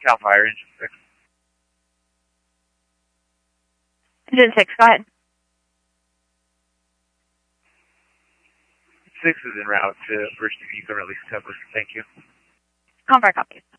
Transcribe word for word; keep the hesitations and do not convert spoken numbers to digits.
Cal Fire, engine six. Engine six, go ahead. Six is en route to Bridge T V, you can release cover. Thank you. Cal Fire, copy.